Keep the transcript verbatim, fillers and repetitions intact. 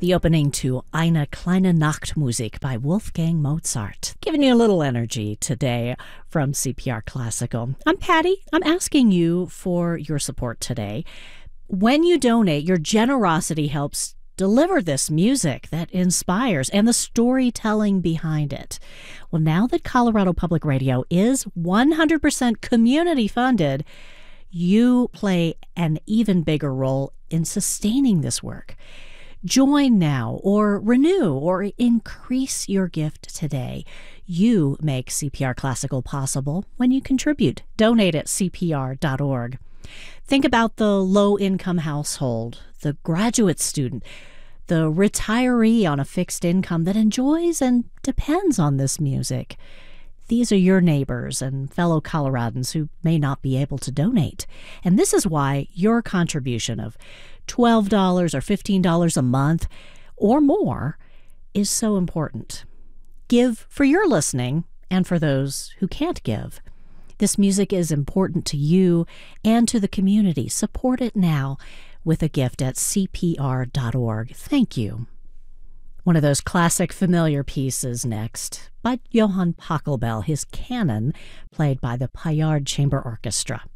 the opening to Eine kleine Nachtmusik by Wolfgang Mozart. Giving you a little energy today from C P R Classical. I'm Patty. I'm asking you for your support today. When you donate, your generosity helps deliver this music that inspires and the storytelling behind it. Well, now that Colorado Public Radio is one hundred percent community funded, you play an even bigger role in sustaining this work. Join now or renew or increase your gift today. You make C P R Classical possible when you contribute. Donate at C P R dot org. Think about the low-income household, the graduate student, the retiree on a fixed income that enjoys and depends on this music. These are your neighbors and fellow Coloradans who may not be able to donate. And this is why your contribution of twelve dollars or fifteen dollars a month or more is so important. Give for your listening and for those who can't give. This music is important to you and to the community. Support it now with a gift at C P R dot org. Thank you. One of those classic familiar pieces next by Johann Pachelbel, his canon played by the Payard Chamber Orchestra.